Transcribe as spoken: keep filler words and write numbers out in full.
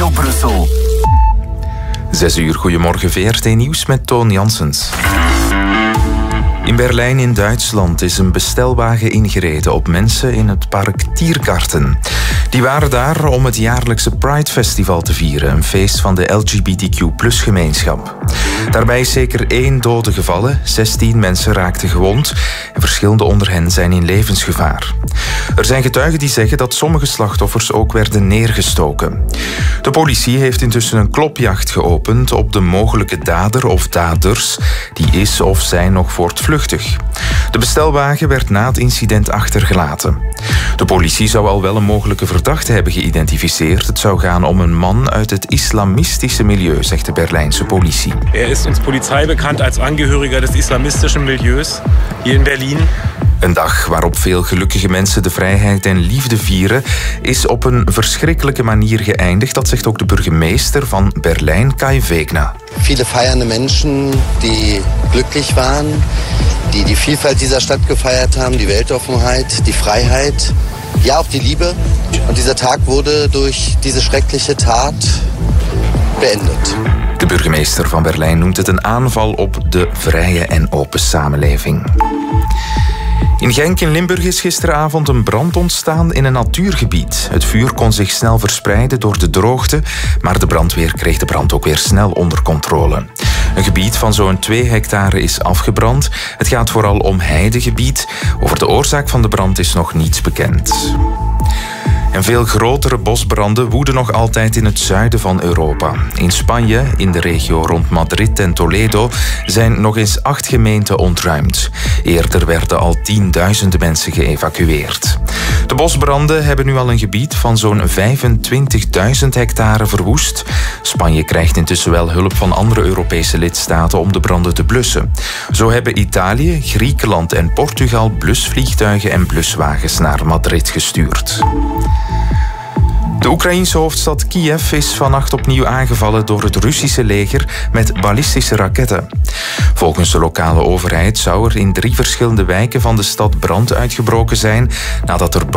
Radio Brussel. Zes uur, goedemorgen, V R T Nieuws met Toon Janssens. In Berlijn in Duitsland is een bestelwagen ingereden op mensen in het park Tiergarten. Die waren daar om het jaarlijkse Pride Festival te vieren, een feest van de L G B T Q plus gemeenschap. Daarbij is zeker één dode gevallen, zestien mensen raakten gewond en verschillende onder hen zijn in levensgevaar. Er zijn getuigen die zeggen dat sommige slachtoffers ook werden neergestoken. De politie heeft intussen een klopjacht geopend op de mogelijke dader of daders, die is of zijn nog voortvluchtig. De bestelwagen werd na het incident achtergelaten. De politie zou al wel een mogelijke verdachte hebben geïdentificeerd. Het zou gaan om een man uit het islamistische milieu, zegt de Berlijnse politie. Er is ons Polizei bekend als Angehöriger des islamistischen Milieus hier in Berlin. Een dag waarop veel gelukkige mensen de vrijheid en liefde vieren, is op een verschrikkelijke manier geëindigd. Dat zegt ook de burgemeester van Berlijn, Kai Wegner. Viele feiernde Menschen, die glücklich waren, die die Vielfalt dieser Stadt gefeiert haben, die Weltoffenheit, die Freiheit, ja auch die Liebe. Und dieser Tag wurde durch diese schreckliche Tat beendet. De burgemeester van Berlijn noemt het een aanval op de vrije en open samenleving. In Genk in Limburg is gisteravond een brand ontstaan in een natuurgebied. Het vuur kon zich snel verspreiden door de droogte, maar de brandweer kreeg de brand ook weer snel onder controle. Een gebied van zo'n twee hectare is afgebrand. Het gaat vooral om heidegebied. Over de oorzaak van de brand is nog niets bekend. En veel grotere bosbranden woeden nog altijd in het zuiden van Europa. In Spanje, in de regio rond Madrid en Toledo, zijn nog eens acht gemeenten ontruimd. Eerder werden al tienduizenden mensen geëvacueerd. De bosbranden hebben nu al een gebied van zo'n vijfentwintigduizend hectare verwoest. Spanje krijgt intussen wel hulp van andere Europese lidstaten om de branden te blussen. Zo hebben Italië, Griekenland en Portugal blusvliegtuigen en bluswagens naar Madrid gestuurd. De Oekraïense hoofdstad Kiev is vannacht opnieuw aangevallen door het Russische leger met ballistische raketten. Volgens de lokale overheid zou er in drie verschillende wijken van de stad brand uitgebroken zijn nadat er